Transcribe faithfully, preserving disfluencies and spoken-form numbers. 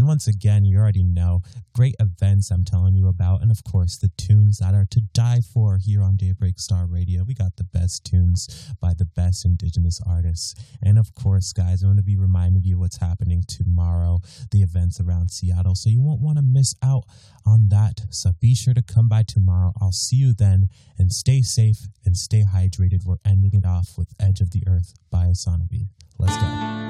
And once again, you already know, great events I'm telling you about. And of course, the tunes that are to die for here on Daybreak Star Radio. We got the best tunes by the best indigenous artists. And of course, guys, I want to be reminding you what's happening tomorrow, the events around Seattle. So you won't want to miss out on that. So be sure to come by tomorrow. I'll see you then, and stay safe and stay hydrated. We're ending it off with Edge of the Earth by Asanabi. Let's go.